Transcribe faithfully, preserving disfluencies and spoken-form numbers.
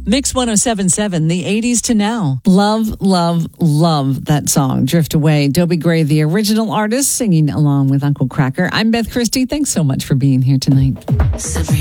Mix one oh seven point seven, the eighties to now. Love, love, love that song, Drift Away. Dobie Gray, the original artist, singing along with Uncle Kracker. I'm Beth Christie. Thanks so much for being here tonight.